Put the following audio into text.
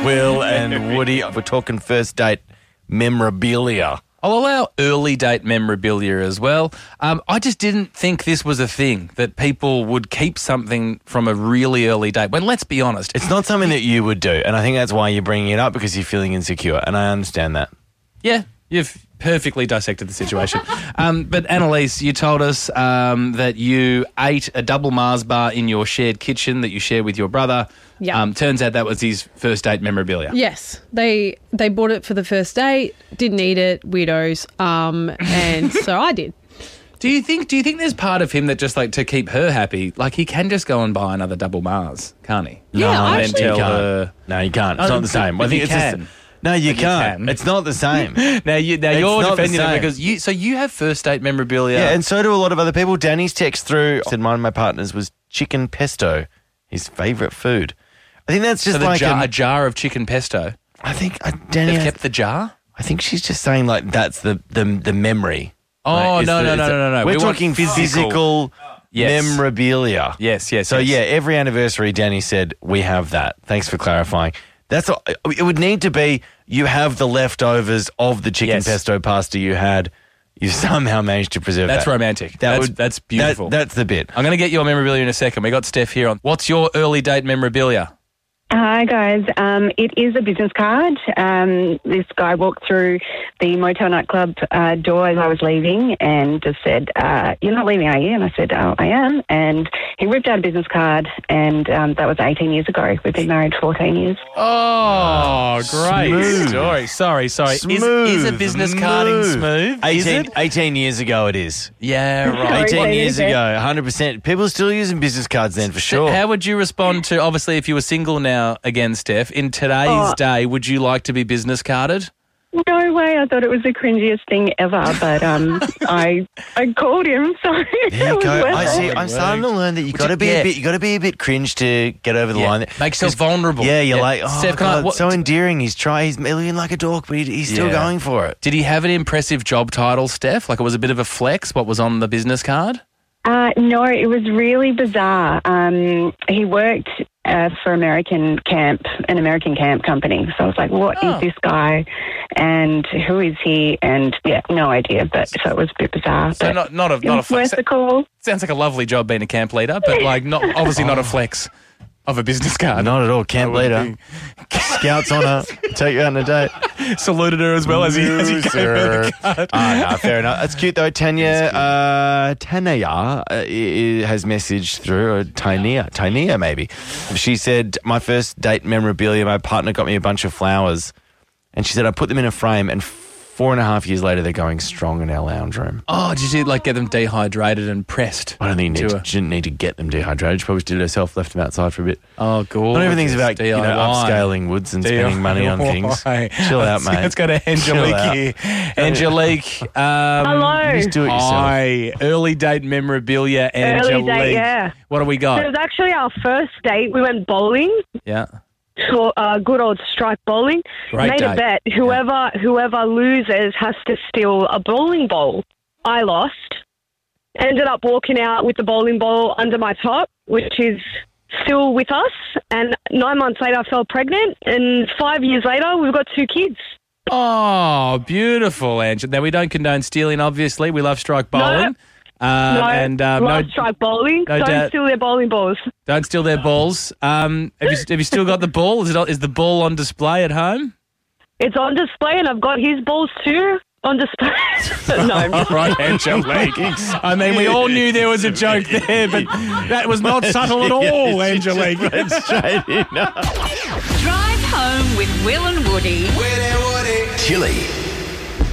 Will and Woody, we're talking first date memorabilia. I'll allow early date memorabilia as well. I just didn't think this was a thing, that people would keep something from a really early date. When, let's be honest. It's not something that you would do, and I think that's why you're bringing it up, because you're feeling insecure, and I understand that. Yeah, you've perfectly dissected the situation. But Annalise, you told us that you ate a double Mars bar in your shared kitchen that you share with your brother. Yeah. Turns out that was his first date memorabilia. Yes, they bought it for the first date, didn't eat it, weirdos, and so I did. Do you think there's part of him that just like to keep her happy, like he can just go and buy another double Mars, can't he? Yeah, I and actually- tell You can't. her. No, you can't. It's not the same. But I think you it's just- can. no, you But you can't. can. It's not the same. Now you're not the defending it same. because you have first date memorabilia. Yeah, and so do a lot of other people. Danny's text through said one of my partners was chicken pesto, his favourite food. I think that's just so like a jar of chicken pesto. I think Danny. They've kept the jar. I think she's just saying like that's the memory. Oh, Like, no. We're We want talking physical Yes. memorabilia. Yes. So yeah, every anniversary, Danny said we have that. Thanks for clarifying. That's all, it would need to be. You have the leftovers of the chicken Yes. pesto pasta you had. You somehow managed to preserve That's that. romantic. That's beautiful. That's the bit. I'm going to get your memorabilia in a second. We got Steph here on. What's your early date memorabilia? Hi guys, it is a business card. This guy walked through the motel nightclub door as I was leaving and just said, "You're not leaving, are you?" And I said, "Oh, I am." And he ripped out a business card, and that was 18 years ago. We've been married 14 years. Oh, great Smooth. story. Sorry. Smooth. Is a business carding smooth? Is it? 18 years ago it is. Yeah, right. 18 years okay. ago, 100%. People are still using business cards then for sure. How would you respond to, obviously, if you were single now again, Steph, in today's day, would you like to be business carded? No way! I thought it was the cringiest thing ever, but I called him, so There it you was go. worth I see. it. I'm starting to learn that you got to be a bit cringe to get over the line. Make yourself vulnerable. Yeah, you're like, oh, Steph, God, so endearing. He's looking like a dork, but he's still going for it. Did he have an impressive job title, Steph? Like it was a bit of a flex, what was on the business card? No, it was really bizarre. He worked for an American camp company. So I was like, what is this guy and who is he? And yeah, no idea. But so it was a bit bizarre. So but not a worth flex. the call. Sounds like a lovely job being a camp leader, but like obviously not a flex of a business card. Not at all. Camp leader. Scouts on her. Take you out on a date. Saluted her as well as he gave her the card. No, fair enough. That's cute though. Tanya has messaged through, or Tania maybe. She said, my first date memorabilia, my partner got me a bunch of flowers, and she said I put them in a frame, and 4.5 years later they're going strong in our lounge room. Oh, did you like get them dehydrated and pressed? I don't think to she didn't need to get them dehydrated. She probably just did it herself, left them outside for a bit. Oh, gorgeous. Not everything's about DIY. upscaling woods and spending money on things. Chill out, mate. Let's go to Angelique here. Angelique. Hello. You just do it yourself. Hi. Early date memorabilia, Angelique. Early date, yeah. What do we It got? was actually our first date. We went bowling, Yeah. so, good old strike bowling. Great Made date. a bet. Whoever loses has to steal a bowling ball. I lost. Ended up walking out with the bowling ball under my top, which is still with us. And 9 months later, I fell pregnant. And 5 years later, we've got 2 kids. Oh, beautiful, Angel. Now, we don't condone stealing, obviously. We love strike bowling. Love strike bowling. no Don't doubt. steal their bowling balls. Don't steal their balls. Have you still got the ball? Is the ball on display at home? It's on display, and I've got his balls too on display. No, I'm just All right, Angelique. I mean, we all knew there was a joke there, but that was not subtle at all, Angelique. Straight in. Drive home with Will and Woody. Chili.